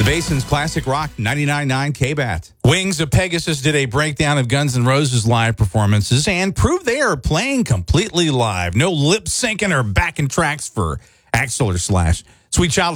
Basin's Classic Rock 99.9 KBAT. Wings of Pegasus did a breakdown of Guns N' Roses live performances and proved they are playing completely live. No lip syncing or backing tracks for Axl or Slash. Sweet Child